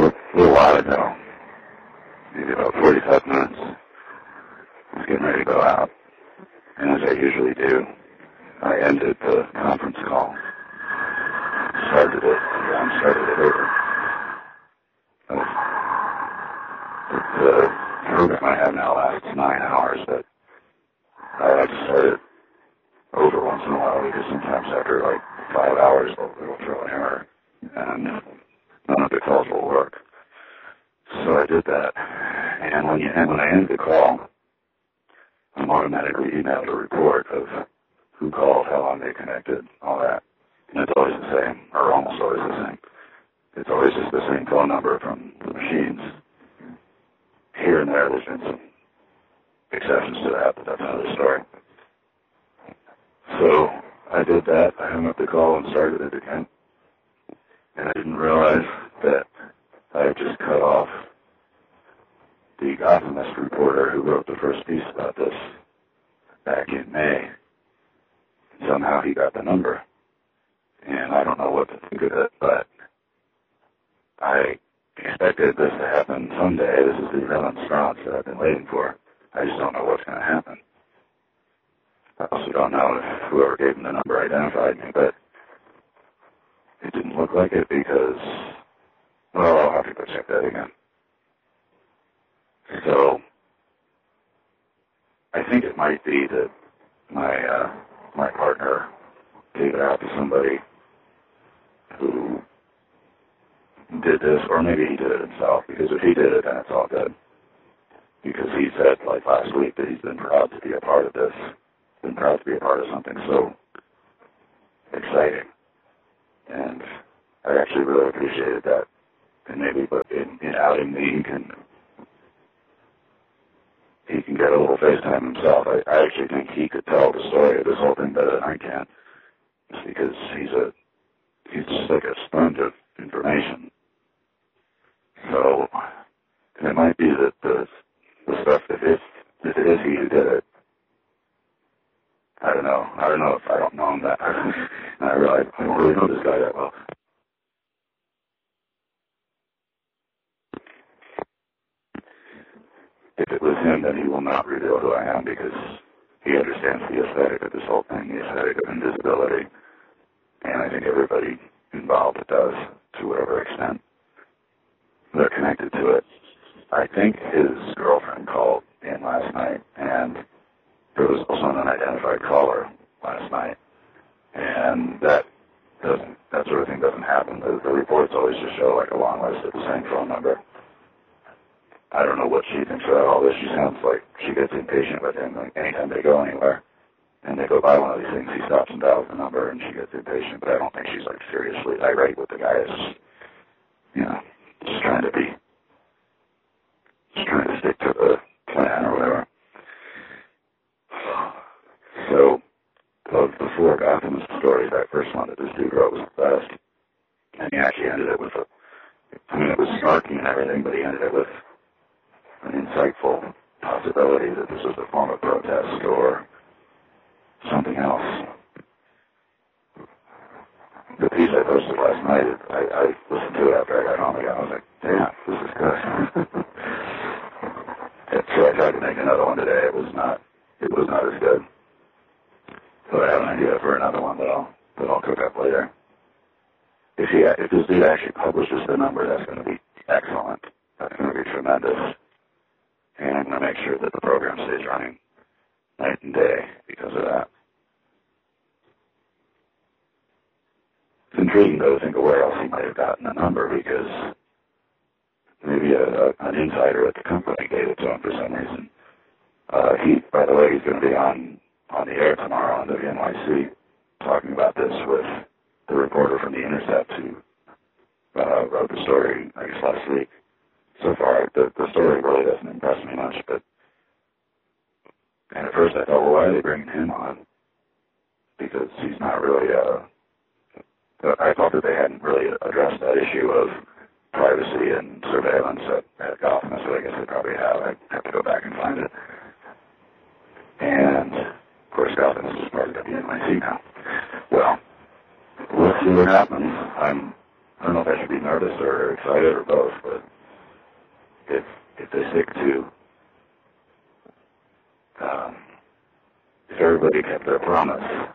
A little while ago, maybe about 45 minutes, I was getting ready to go out, and as I usually do, I ended the conference call, started it over. The program I have now lasts 9 hours, but I like to start it over once in a while because sometimes after like 5 hours it'll throw an error, and none of the calls will work. So I did that, and when I ended the call, I'm automatically emailed a report of who called, how long they connected, all that. And it's always the same, or almost always the same. It's always just the same phone number from the machines. Here and there's been some exceptions to that, but that's another story. So I did that. I hung up the call and started it again. And I didn't realize that I had just cut off the Gothamist reporter who wrote the first piece about this back in May. Somehow he got the number. And I don't know what to think of it, but I expected this to happen someday. This is the remonstrance that I've been waiting for. I just don't know what's going to happen. I also don't know if whoever gave him the number identified me, but it didn't look like it because, well, I'll have to go check that again. So I think it might be that my partner gave it out to somebody who did this, or maybe he did it himself, because if he did it, then it's all good. Because he said, like last week, that he's been proud to be a part of this, been proud to be a part of something so exciting. And I actually really appreciated that. And maybe, but in outing me, he can get a little FaceTime himself. I actually think he could tell the story of this whole thing better than I can, just because he's just like a sponge of information. So it might be that the stuff, if it is he who did it, I don't know if I don't know him that. And I realize I don't really know this guy that well. If it was him, then he will not reveal who I am because he understands the aesthetic of this whole thing, the aesthetic of invisibility. And I think everybody involved does, to whatever extent they're connected to it. I think his girlfriend called in last night, and there was also an unidentified caller last night. And that sort of thing doesn't happen. The reports always just show like a long list of the same phone number. I don't know what she thinks about all this. She sounds like she gets impatient with him. Like anytime they go anywhere and they go by one of these things, he stops and dials the number and she gets impatient. But I don't think she's like seriously irate with the guy. Is, just trying to stick to the plan or whatever. So of the four Gothamist stories, that first one that this dude wrote was the best. And he actually ended it with it was snarky and everything, but he ended it with an insightful possibility that this was a form of protest or something else. The piece I posted last night, I listened to it after I got home again. I was like, damn, this is good. And so I tried to make another one today. It was not as good. So I have an idea for another one that I'll cook up later. If this dude actually publishes the number, that's going to be excellent. That's going to be tremendous. And I'm going to make sure that the program stays running night and day because of that. It's intriguing, though, to think of where else he might have gotten the number because maybe an insider at the company gave it to him for some reason. By the way, he's going to be on the air tomorrow on WNYC talking about this with the reporter from The Intercept who wrote the story, I guess, last week. So far, the story really doesn't impress me much, and at first I thought, well, why are they bringing him on? Because he's not really, I thought that they hadn't really addressed that issue of privacy and surveillance at Gothamist, so I guess they probably have. I have to go back and find it. And, of course, Gothamist is part of WNYC now. Well, let's see what happens. I'm I don't know if I should be nervous or excited or both, but if they stick to, if everybody kept their promise,